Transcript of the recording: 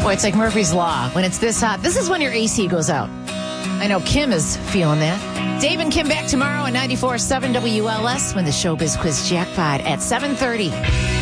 Boy, it's like Murphy's Law. When it's this hot, this is when your AC goes out. I know Kim is feeling that. Dave and Kim back tomorrow at 94.7 WLS when the Showbiz Quiz Jackpot at 7:30.